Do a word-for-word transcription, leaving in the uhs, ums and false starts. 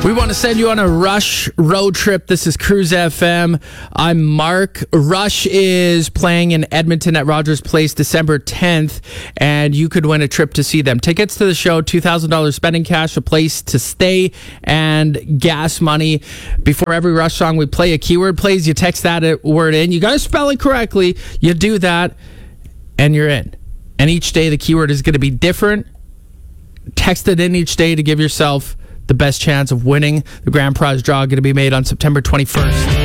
We want to send you on a Rush road trip. This is Cruise F M. I'm Mark. Rush is playing in Edmonton at Rogers Place December tenth, and you could win a trip to see them. Tickets to the show, two thousand dollars spending cash, a place to stay, and gas money. Before every Rush song we play, a keyword plays. You text that word in. You got to spell it correctly. You do that, and you're in. And each day the keyword is going to be different. Text it in each day to give yourself the best chance of winning. The grand prize draw going to be made on September twenty-first.